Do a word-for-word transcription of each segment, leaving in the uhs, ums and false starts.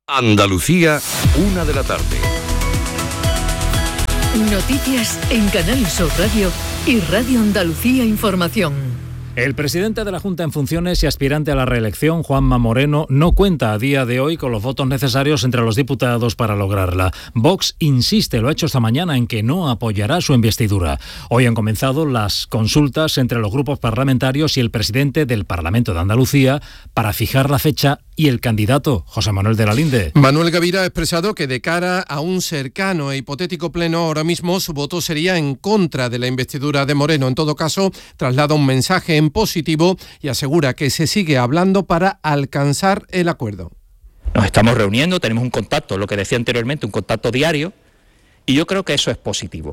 Andalucía, una de la tarde. Noticias en Canal Sur Radio y Radio Andalucía Información. El presidente de la Junta en funciones y aspirante a la reelección, Juanma Moreno, no cuenta a día de hoy con los votos necesarios entre los diputados para lograrla. Vox insiste, lo ha hecho esta mañana, en que no apoyará su investidura. Hoy han comenzado las consultas entre los grupos parlamentarios y el presidente del Parlamento de Andalucía para fijar la fecha y el candidato, José Manuel de la Linde. Manuel Gavira ha expresado que de cara a un cercano e hipotético pleno, ahora mismo su voto sería en contra de la investidura de Moreno. En todo caso, traslada un mensaje en positivo y asegura que se sigue hablando para alcanzar el acuerdo. Nos estamos reuniendo, tenemos un contacto, lo que decía anteriormente, un contacto diario, y yo creo que eso es positivo.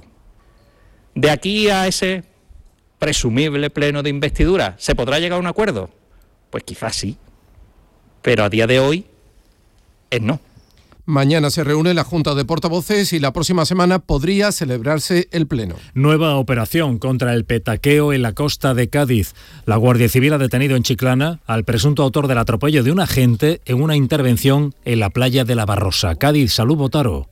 De aquí a ese presumible pleno de investidura, ¿se podrá llegar a un acuerdo? Pues quizás sí, pero a día de hoy es no. Mañana se reúne la Junta de Portavoces y la próxima semana podría celebrarse el pleno. Nueva operación contra el petaqueo en la costa de Cádiz. La Guardia Civil ha detenido en Chiclana al presunto autor del atropello de un agente en una intervención en la playa de La Barrosa. Cádiz, Salud Botaro.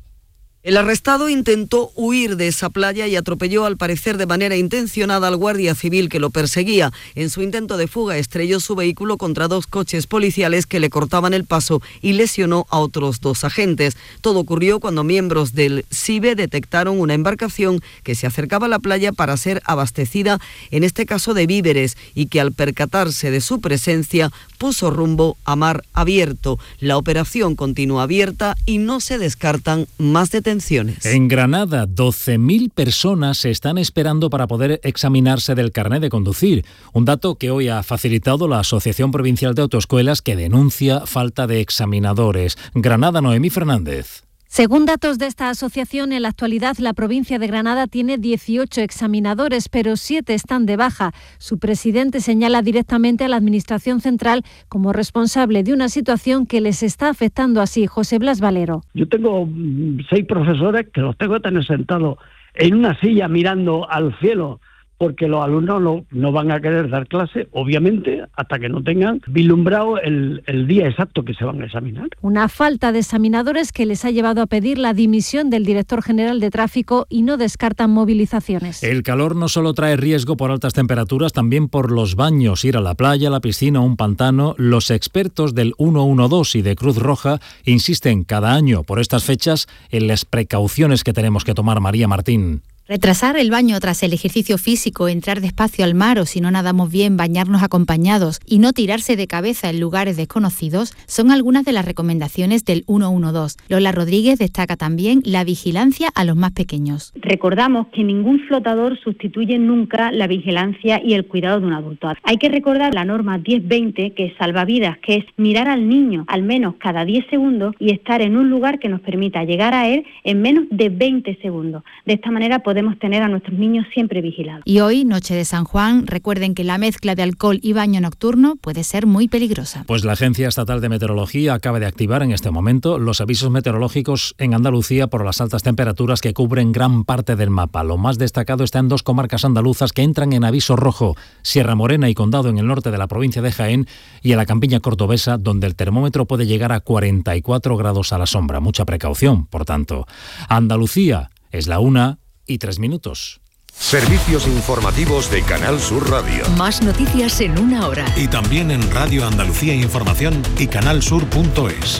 El arrestado intentó huir de esa playa y atropelló, al parecer de manera intencionada, al guardia civil que lo perseguía. En su intento de fuga estrelló su vehículo contra dos coches policiales que le cortaban el paso y lesionó a otros dos agentes. Todo ocurrió cuando miembros del SIBE detectaron una embarcación que se acercaba a la playa para ser abastecida, en este caso de víveres, y que al percatarse de su presencia puso rumbo a mar abierto. La operación continúa abierta y no se descartan más detenciones. En Granada, doce mil personas se están esperando para poder examinarse del carné de conducir. Un dato que hoy ha facilitado la Asociación Provincial de Autoescuelas, que denuncia falta de examinadores. Granada, Noemí Fernández. Según datos de esta asociación, en la actualidad la provincia de Granada tiene dieciocho examinadores, pero siete están de baja. Su presidente señala directamente a la Administración Central como responsable de una situación que les está afectando así. José Blas Valero. Yo tengo seis profesores que los tengo que tener sentados en una silla mirando al cielo, porque los alumnos no, no van a querer dar clase, obviamente, hasta que no tengan vislumbrado el, el día exacto que se van a examinar. Una falta de examinadores que les ha llevado a pedir la dimisión del director general de tráfico y no descartan movilizaciones. El calor no solo trae riesgo por altas temperaturas, también por los baños, ir a la playa, la piscina o un pantano. Los expertos del ciento doce y de Cruz Roja insisten cada año por estas fechas en las precauciones que tenemos que tomar. María Martín. Retrasar el baño tras el ejercicio físico, entrar despacio al mar o, si no nadamos bien, bañarnos acompañados y no tirarse de cabeza en lugares desconocidos son algunas de las recomendaciones del ciento doce. Lola Rodríguez destaca también la vigilancia a los más pequeños. Recordamos que ningún flotador sustituye nunca la vigilancia y el cuidado de un adulto. Hay que recordar la norma diez veinte, que es salvavidas, que es mirar al niño al menos cada diez segundos y estar en un lugar que nos permita llegar a él en menos de veinte segundos. De esta manera podemos podemos tener a nuestros niños siempre vigilados. Y hoy, noche de San Juan, recuerden que la mezcla de alcohol y baño nocturno puede ser muy peligrosa. Pues la Agencia Estatal de Meteorología acaba de activar en este momento los avisos meteorológicos en Andalucía por las altas temperaturas que cubren gran parte del mapa. Lo más destacado está en dos comarcas andaluzas que entran en aviso rojo: Sierra Morena y Condado, en el norte de la provincia de Jaén, y en la campiña cordobesa, donde el termómetro puede llegar a cuarenta y cuatro grados a la sombra. Mucha precaución, por tanto. Andalucía es la una y tres minutos. Servicios informativos de Canal Sur Radio. Más noticias en una hora. Y también en Radio Andalucía Información y canalsur punto es.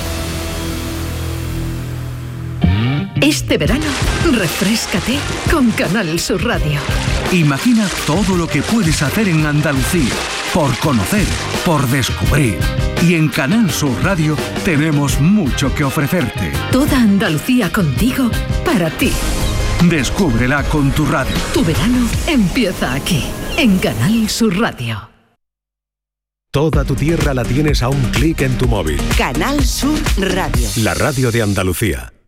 Este verano, refréscate con Canal Sur Radio. Imagina todo lo que puedes hacer en Andalucía, por conocer, por descubrir. Y en Canal Sur Radio tenemos mucho que ofrecerte. Toda Andalucía contigo, para ti. Descúbrela con tu radio. Tu verano empieza aquí, en Canal Sur Radio. Toda tu tierra la tienes a un clic en tu móvil. Canal Sur Radio. La radio de Andalucía.